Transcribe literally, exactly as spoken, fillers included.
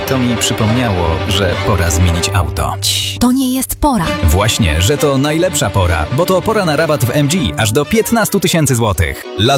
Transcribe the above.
To mi przypomniało, że pora zmienić auto. To nie jest pora. Właśnie, że to najlepsza pora, bo to pora na rabat w M G aż do piętnaście tysięcy złotych.